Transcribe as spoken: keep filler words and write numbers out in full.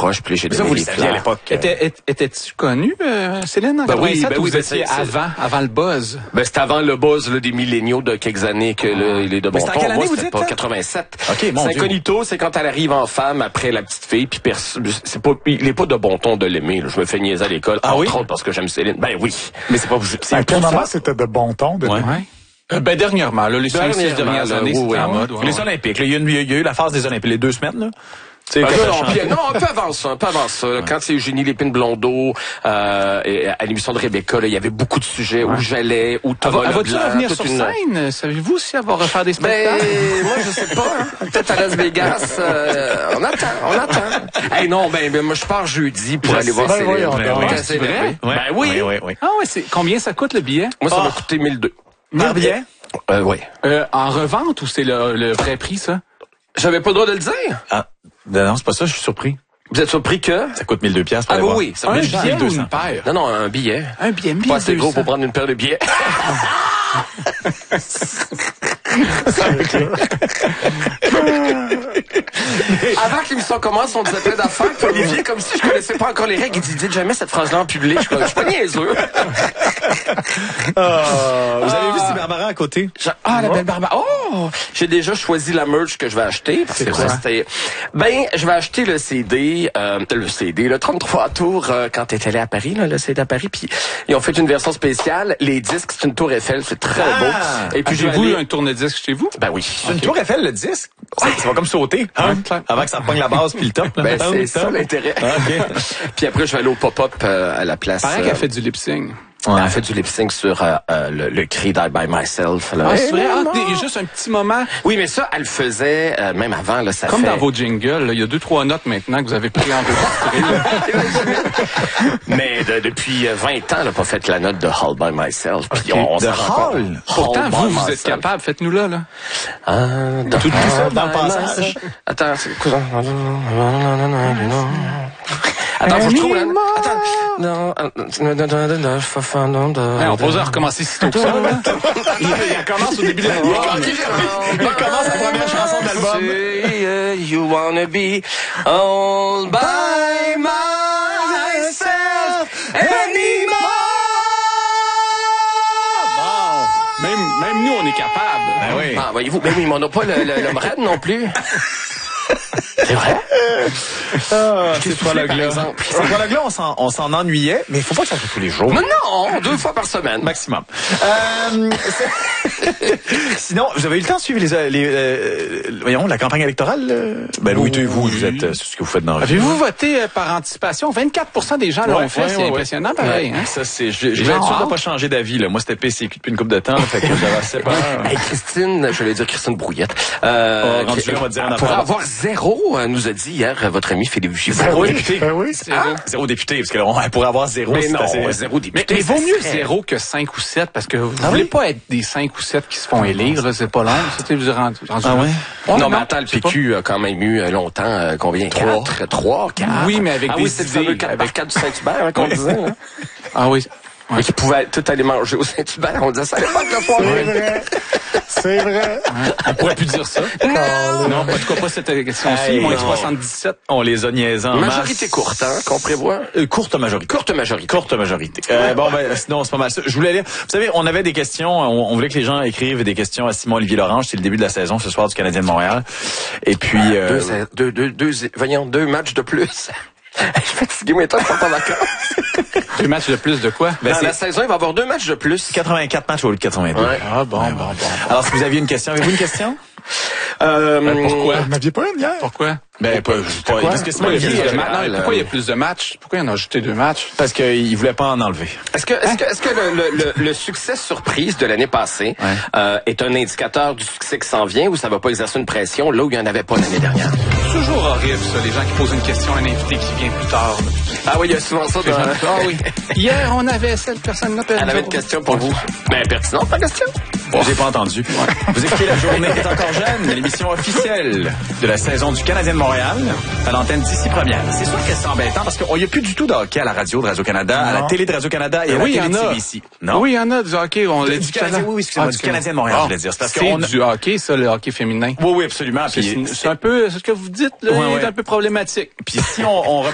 proche, puis j'ai donné ça, vous les le saviez à l'époque. Était, étais-tu connu, euh, Céline, en ben quatre-vingt-sept, oui, ben ou oui, vous ben étiez c'est, avant, avant le buzz? Ben, c'était avant le buzz là, des milléniaux de quelques années que là, il est de bon ton. C'était en quelle année, Moi, vous c'était dites, pas là? quatre-vingt-sept. OK, mon c'est Dieu. incognito, c'est quand elle arrive en femme après la petite fille, puis pers- c'est pas, il est pas de bon ton de l'aimer. Là. Je me fais niaiser à l'école, ah, entre oui? autres parce que j'aime Céline. Ben oui, mais c'est pas... À quel moment c'était de bon ton de ouais. l'aimer? Ouais. Euh, ben dernièrement, là, les cinq, six dernières là, années, oui, c'était oui, en oui. mode. Ouais, les ouais. Olympiques, là, il y, a une- il y a eu la phase des Olympiques, les deux semaines, là. Ben là, non, puis, non, un peu avant ça, un peu avant ça. Ouais. Quand c'est Eugénie Lépine-Blondeau, euh, et à l'émission de Rebecca, là, il y avait beaucoup de sujets ouais. où j'allais, où Thomas Elle va-tu Leblanc, revenir sur une... scène? Savez-vous si elle va refaire des spectacles? Ben, moi, je sais pas. Hein. Peut-être à Las Vegas. Euh, on attend, on attend. Hey, non, ben, ben moi, je pars jeudi pour je aller voir ben, Céline. voyons, Ben, ben, oui, c'est vrai? Ouais. Ben oui. oui, oui, oui. Ah ouais, c'est combien ça coûte le billet? Moi, ça Ah. m'a coûté mille deux. mille billets? Euh, oui. Euh, en revente ou c'est le, le vrai prix, ça? J'avais pas le droit de le dire. Ah, non, c'est pas ça, je suis surpris. Vous êtes surpris que? Ça coûte mille deux piastres pour Ah aller oui, voir. oui. Ça Un mille billet ou deux cents. une paire? Non, non, un billet. Un billet, mille deux cents. Pas assez gros pour prendre une paire de billets. Avant que l'émission commence, on disait plein d'affaires, puis Olivier, comme si je connaissais pas encore les règles, il dit, dites jamais cette phrase-là en public. Je suis pas niaiseux. Ah, vous avez vu, c'est Barbara à côté? Je- Ah, la belle Barbara. Oh! J'ai déjà choisi la merch que je vais acheter. Parce C'est que quoi? ça, c'était... Ben, je vais acheter le C D, euh, le C D, le trente-trois tours, euh, quand t'es allé à Paris, là, le C D à Paris, puis ils ont fait une version spéciale. Les disques, c'est une tour Eiffel, c'est très Ah! beau. Et puis, je vais Avez-vous aller... un tourne-disque chez vous? Ben oui. C'est une tour Eiffel, le disque? Ça, ça va comme sauter, hein? Ouais. Avant que ça repogne la base puis le top, là. Ben, Top, c'est top. ça l'intérêt. Ah, OK. Puis après, je vais aller au pop-up euh, à la place. Pareil euh, qu'elle fait du lip-sync. Elle a fait du lip-sync sur euh, euh, le, le cri Die By Myself. Là. Ah, c'est vrai? Ah, non. il y a juste un petit moment. Oui, mais ça, elle le faisait euh, même avant. Là, ça Comme fait... dans vos jingles, là, il y a deux, trois notes maintenant que vous avez pris enregistrées. Mais de, depuis vingt ans, elle n'a pas fait la note de Hall By Myself. Puis on, on De s'en rend compte. Hall? Pourtant, Hall vous, by vous êtes myself. capable. Faites-nous-là, là. Ah, dans- Tout, tout ça dans le Ah, passage. Attends, c'est quoi? Attends, faut que je trouve, là. Attends. Non, Hey, on pose à recommencer si tôt que ça, là. Il, il commence au début de l'album. Il commence la première chanson de l'album. You wanna be all by myself anymore. Même, même nous, on est capable. Ben oui. Ah, voyez-vous, ben oui, mais on n'a pas le, le, le mred non plus. C'est vrai? Ah, Je t'ai ces soufflé, par prologues-là. exemple. Ces prologues-là, on s'en, on s'en ennuyait, mais il faut pas que ça soit tous les jours. Mais non, deux fois par semaine. Maximum. Euh, c'est- Sinon, vous avez eu le temps de suivre les, les euh, voyons, la campagne électorale? euh? Ben oui, Oui. vous, vous êtes, euh, c'est ce que vous faites dans la vie. Avez-vous voté euh, par anticipation? vingt-quatre pour cent des gens l'ont Ouais, fait. ouais, C'est ouais, impressionnant, ouais. pareil. Ouais, Hein? Ça, c'est, je, je Les vais gens être sûr ont de pas changer d'avis, là. Moi, c'était P C Q depuis une couple de temps, là, fait que j'avais assez peur. Hey, Christine, je vais dire Christine Brouillette. Euh, Oh, rendu là, on va dire un pour affaire. avoir zéro, euh, nous a dit hier euh, votre ami Philippe Gibault. Zéro Oui, député. ben oui. Ah, zéro député, parce que là, on pourrait avoir zéro. Mais c'est non, assez- zéro Mais, député. mais vaut ça mieux serait- zéro que cinq ou sept, parce que vous Ah voulez oui? pas être des cinq ou sept qui se font élire, là, c'est pas long. C'était vous rendu, rendu Ah là. ouais? Ouais, non, mais attends, le je sais P Q a quand même eu euh, longtemps, euh, combien? Trois. Quatre? Trois, quatre? Oui, mais avec ah des oui, c'était le fameux idées, quatre avec- par quatre du Saint-Hubert, hein, qu'on disait. Hein? pas. Ah oui. Mais qui pouvaient tout aller manger au Saint-Hubert. On disait ça à l'époque, le foire. C'est vrai. C'est vrai. On pourrait plus dire ça. Non! Non, en tout cas pas cette question-ci. Hey, moins non. soixante-dix-sept. On les a niaisés en Majorité masse. courte, hein, qu'on prévoit. Euh, courte majorité. Courte majorité. Courte majorité. Euh, bon, ben, sinon, c'est pas mal ça. Je voulais lire. Vous savez, on avait des questions. On, on voulait que les gens écrivent des questions à Simon-Olivier Lorange. C'est le début de la saison ce soir du Canadien de Montréal. Et puis, euh, Deux, deux, deux, deux, voyons, deux matchs de plus. Je suis fatigué, mais toi, je suis pas d'accord. Deux matchs de plus de quoi? ben, Dans c'est la saison, il va y avoir deux matchs de plus. quatre-vingt-quatre matchs au lieu de quatre-vingt-deux. Ouais. Ah bon, bon, bon. Alors, si vous aviez une question, avez-vous une question? Euh, Ben, pourquoi? Vous n'aviez pas une hier? Pourquoi? Ben, pas, pas Pourquoi? parce que Pourquoi il y a Simon-Olivier, plus de général, matchs? euh, Pourquoi il y a plus de matchs? Pourquoi il en a ajouté deux matchs? parce qu'il voulait pas en enlever. Est-ce que, est-ce que, est-ce que le, le, le, le succès surprise de l'année passée Ouais. euh, est un indicateur du succès qui s'en vient ou ça va pas exercer une pression là où il y en avait pas l'année dernière? C'est toujours horrible, ça, les gens qui posent une question à un invité qui vient plus tard. là. Ah oui, il y a souvent ça. Les gens- Dans... Ah oui. Hier, on avait cette personne-là. Elle avait une question pour vous. Ben, pertinente, ta question. J'ai pas entendu. Vous écoutez La Journée est encore jeune, l'émission officielle de la saison du Canadien de Montréal, à l'antenne d'ici première. C'est sûr que c'est embêtant parce qu'il n'y a plus du tout de hockey à la radio de Radio-Canada, à la Non. télé de Radio-Canada et à la Oui, il y télé en de a. C B C. Non? Oui, il y en a du hockey. On l'a Du dit tout à Canadien, l'heure. oui, oui, excusez-moi, Ah, du du Canadien de Montréal, Ah, je voulais dire. C'est parce c'est qu'on a- du hockey, ça, le hockey féminin. Oui, oui, absolument. C'est Puis, c'est un peu, ce que vous dites, là, Ouais, est ouais. un peu problématique. puis si on, on